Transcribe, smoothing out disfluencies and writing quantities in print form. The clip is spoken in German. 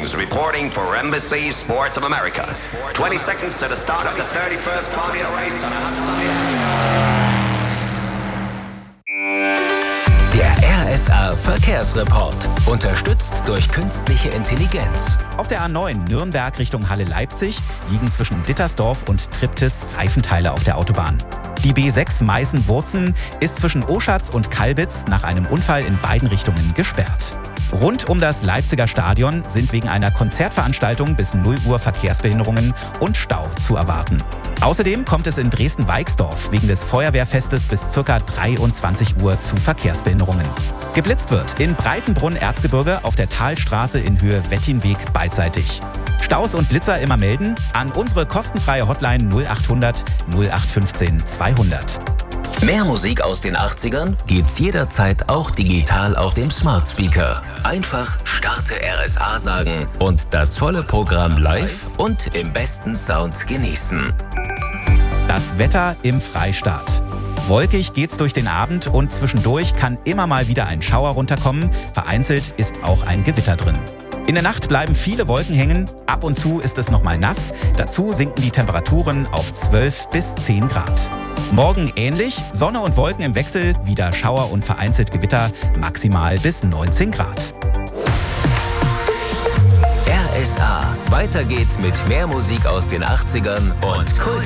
Hastings reporting for Embassy Sports of America. 20 seconds to the start of the 31st Formula race on a hot sunny Der RSA Verkehrsreport, unterstützt durch künstliche Intelligenz. Auf der A9 Nürnberg Richtung Halle-Leipzig liegen zwischen Dittersdorf und Triptis Reifenteile auf der Autobahn. Die B6 Meißen-Wurzen ist zwischen Oschatz und Kalbitz nach einem Unfall in beiden Richtungen gesperrt. Rund um das Leipziger Stadion sind wegen einer Konzertveranstaltung bis 0 Uhr Verkehrsbehinderungen und Stau zu erwarten. Außerdem kommt es in Dresden-Weixdorf wegen des Feuerwehrfestes bis ca. 23 Uhr zu Verkehrsbehinderungen. Geblitzt wird in Breitenbrunn-Erzgebirge auf der Talstraße in Höhe Wettinweg beidseitig. Staus und Blitzer immer melden an unsere kostenfreie Hotline 0800 0815 200. Mehr Musik aus den 80ern gibt's jederzeit auch digital auf dem Smart Speaker. Einfach Starte RSA sagen und das volle Programm live und im besten Sound genießen. Das Wetter im Freistaat. Wolkig geht's durch den Abend und zwischendurch kann immer mal wieder ein Schauer runterkommen. Vereinzelt ist auch ein Gewitter drin. In der Nacht bleiben viele Wolken hängen, ab und zu ist es nochmal nass. Dazu sinken die Temperaturen auf 12 bis 10 Grad. Morgen ähnlich, Sonne und Wolken im Wechsel, wieder Schauer und vereinzelt Gewitter, maximal bis 19 Grad. RSA, weiter geht's mit mehr Musik aus den 80ern und Kult.